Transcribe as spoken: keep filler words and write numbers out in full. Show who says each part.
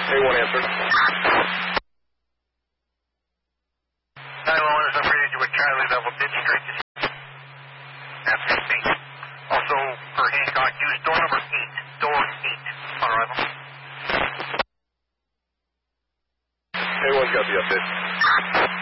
Speaker 1: A one answered.
Speaker 2: nine one one is upgraded to a Charlie level, bid straight to at fifteen. Also, for Hancock, use door number eight. Door eight on arrival.
Speaker 1: A one's got the update.